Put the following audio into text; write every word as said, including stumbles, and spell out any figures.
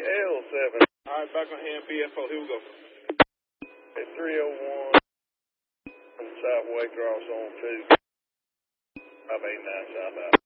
L seven. All right, back on hand, B F O. Here we go. At three oh one. South Waycross on two. five eight nine south out.